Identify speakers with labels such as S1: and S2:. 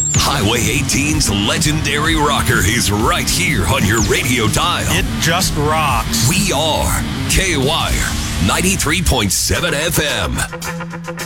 S1: Highway 18's legendary rocker is right here on your radio dial.
S2: It just rocks.
S1: We are K-Wire 93.7 FM.